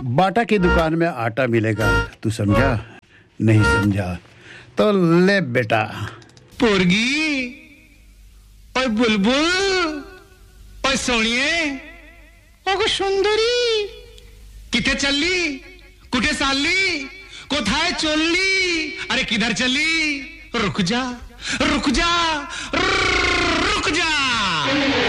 बाटा की दुकान में आटा मिलेगा, तू समझा? नहीं समझा तो ले बेटा। पोरगी, ओय बुलबुल, ओय सोनिये, ओगो सुंदरी, किथे चलली, कुठे चालली, कोथाय चलली, अरे किधर चलली? रुक जा, रुक जा, रुक जा।